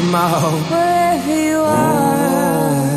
out where you are.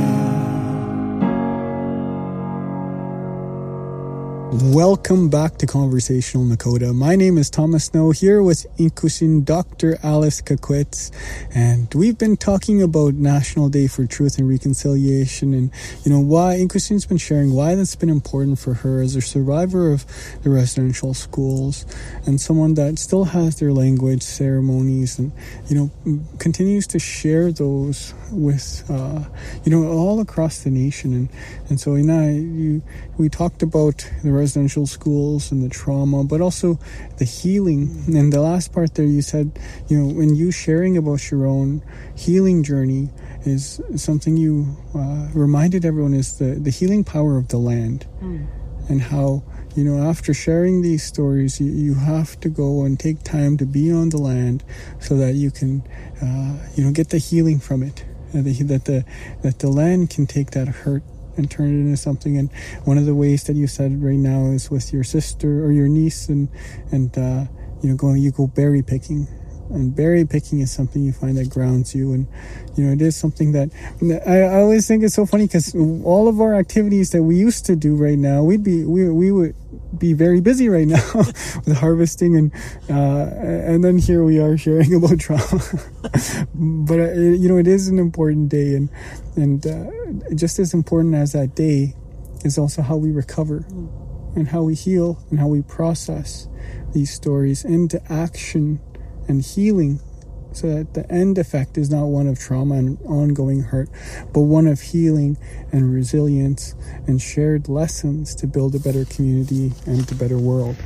Welcome back to Conversational Nakota. My name is Thomas Snow, here with Inkushin Dr. Alice Kakwitz, and we've been talking about National Day for Truth and Reconciliation, and why Inkushin's been sharing why that's been important for her as a survivor of the residential schools and someone that still has their language ceremonies and continues to share those with all across the nation. And so we talked about the residential schools and the trauma, but also the healing. And the last part there, you said, when you sharing about your own healing journey is something you reminded everyone is the healing power of the land. And how, after sharing these stories, you have to go and take time to be on the land so that you can, get the healing from it. That the land can take that hurt and turn it into something. And one of the ways that you said right now is with your sister or your niece and you go berry picking. And berry picking is something you find that grounds you. And, it is something that I always think it's so funny because all of our activities that we used to do right now, we would be very busy right now with harvesting and then here we are sharing about trauma. But, it is an important day and just as important as that day is also how we recover and how we heal and how we process these stories into action and healing, so that the end effect is not one of trauma and ongoing hurt, but one of healing and resilience and shared lessons to build a better community and a better world.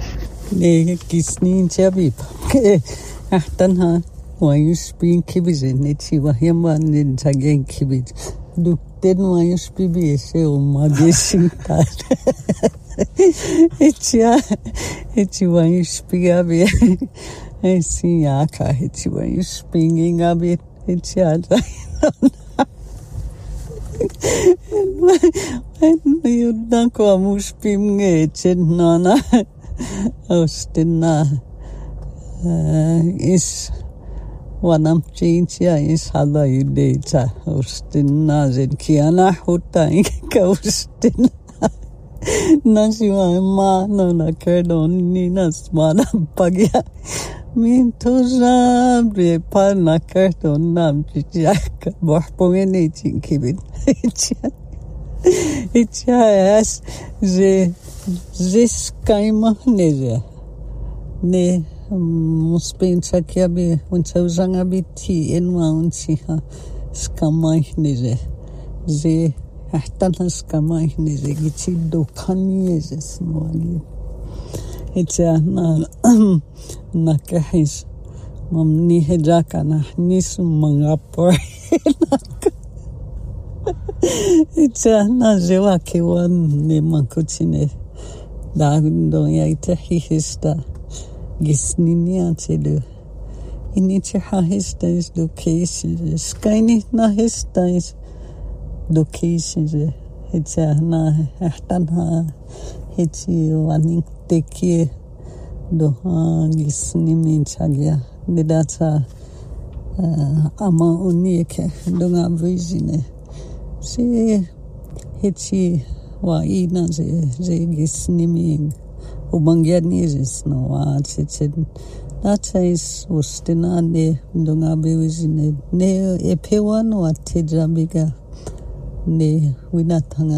I see Aka hit you when you're springing a bit. It's when you don't come spring it, Nana Ostina is one of Chinchia is Hala you data Ostina Zenkiana Hutai Coastin. Nasiwa ma no na kerdon ni nasmana pagya min toza bre pa na kerdon nam chiak borpongeni chinkibit it's ze skaima ne muspensa kiabi unsawzanga biti enwaunsi ha skamai ze Ahtanas kamay ni zegiti dokani es nwali. It's na kahis mamni hejaka na nisu mangapor. It's na zewa kiwan ni mankuchine dagundo ya ite hihista gisnini atelu. Inichi hahista is do cases skaini na hista is locations it's na ahtanha it's wanting take do gisni min chagya nidata ama unieke dunga vizine si it's wa ina ze gisni min ubangyani is no it's that is ustina ne dunga vizine ne epewan wa tejabiga ne winatanga